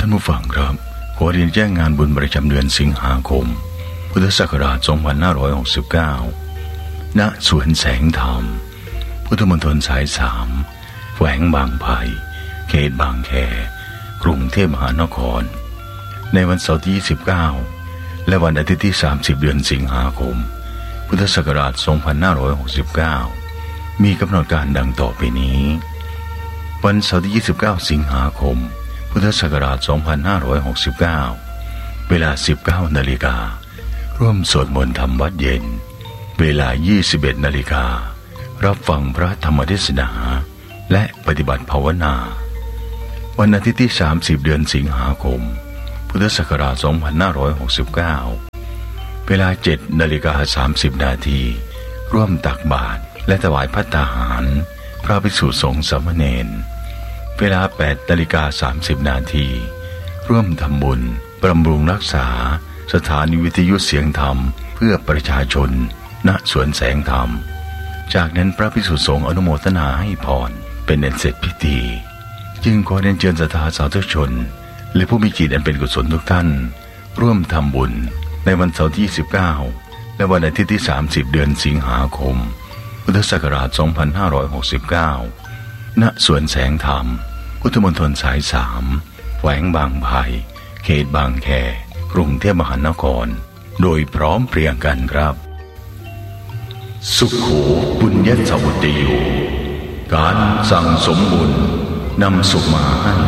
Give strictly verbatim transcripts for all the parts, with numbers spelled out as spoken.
านผู้ฟังครับขอเรียนแจ้งงานบุญประจำเดือนสิงหาคมพุทธศักราชสองพันห้าร้อยหกสิบเก้าณสวนแสงธรรมพุทธมณฑลสายสามแขวงบางไผ่เขตบางแคกรุงเทพมหานครในวันเสาร์ที่ยี่สิบเก้าและวันอาทิตย์ที่สามสิบเดือนสิงหาคมพุทธศักราชสองพันห้าร้อยหกสิบเก้ามีกำหนดการดังต่อไปนี้วันเสาร์ที่ยี่สิบเก้าสิงหาคมพุทธศักราชสองพันห้าร้อยหกสิบเก้าเวลา สิบเก้านาฬิการ่วมสวดมนต์ทำวัดเย็นเวลา ยี่สิบเอ็ดนาฬิการับฟังพระธรรมเทศนาและปฏิบัติภาวนาวันอาทิตย์ที่สามสิบเดือนสิงหาคมพุทธศักราชสองพันห้าร้อยหกสิบเก้าเวลา เจ็ดนาฬิกาสามสิบนาทีร่วมตักบาตรและถวายภัตตาหารพระภิกษุสงฆ์สามเณรเวลา แปดนาฬิกาสามสิบนาทีร่วมทำบุญบำรุงรักษาสถานีวิทยุเสียงธรรมเพื่อประชาชนณสวนแสงธรรมจากนั้นพระภิกษุสงฆ์อนุโมทนาให้พรเป็นอันเสร็จพิธีจึงขอเรียนเชิญศรัทธาสาธุชนและผู้มีจิตอันเป็นกุศลทุกท่านร่วมทำบุญในวันเสาร์ที่ยี่สิบเก้าและวันอาทิตย์ที่สามสิบเดือนสิงหาคมพุทธศักราชสองพันห้าร้อยหกสิบเก้าณสวนแสงธรรมพุทธมณฑลสายสามแขวงบางไผ่เขตบางแคกรุงเทพมหานครโดยพร้อมเพรียงกันครับสุขโขปุญญสมุตโยการสั่งสมบุญนำสุขมาให้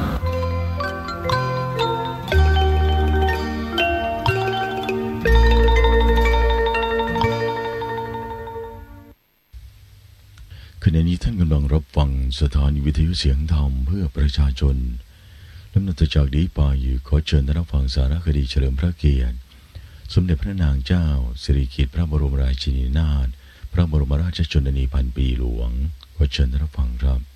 ขณะนี้ท่านกำลังรับฟังสถานีวิทยุเสียงธรรมเพื่อประชาชนลำดับต่อจากนี้ไปขอเชิญท่านรับฟังสารคดีเฉลิมพระเกียรติสมเด็จพระนางเจ้าสิริกิติ์พระบรมราชินีนาถพระบรมราชชนนีพันปีหลวงขอเชิญท่านรับฟังครับ